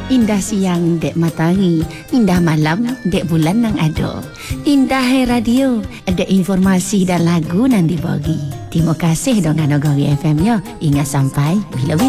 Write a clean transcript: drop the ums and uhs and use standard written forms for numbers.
Indah siang dek matahari, indah malam dek bulan nang ado. Indah radio, ada informasi dan lagu nan dibagi. Terima kasih dengan Nagari FM ya. Ingat sampai bila-bila.